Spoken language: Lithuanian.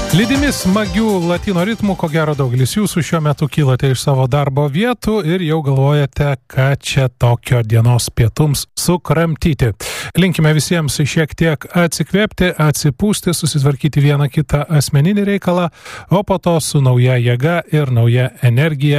Lydimi smagių latino ritmų, ko gero daugelis jūsų šiuo metu kylote iš savo darbo vietų ir jau galvojate, ką čia tokio dienos pietums sukramtyti. Linkime visiems šiek tiek atsikvėpti, atsipūsti, susitvarkyti vieną kitą asmeninį reikalą, o po to su nauja jėga ir nauja energija